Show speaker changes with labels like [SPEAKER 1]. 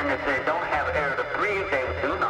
[SPEAKER 1] and if they don't have air to breathe, they do